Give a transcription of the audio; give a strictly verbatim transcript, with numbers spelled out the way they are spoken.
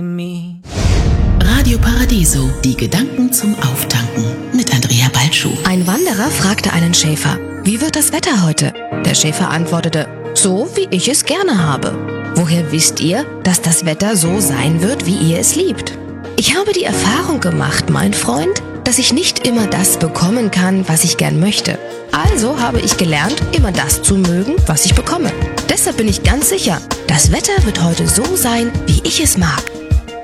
Radio Paradiso, die Gedanken zum Auftanken mit Andrea Balschuh. Ein Wanderer fragte einen Schäfer: Wie wird das Wetter heute? Der Schäfer antwortete: So, wie ich es gerne habe. Woher wisst ihr, dass das Wetter so sein wird, wie ihr es liebt? Ich habe die Erfahrung gemacht, mein Freund, dass ich nicht immer das bekommen kann, was ich gern möchte. Also habe ich gelernt, immer das zu mögen, was ich bekomme. Deshalb bin ich ganz sicher, das Wetter wird heute so sein, wie ich es mag.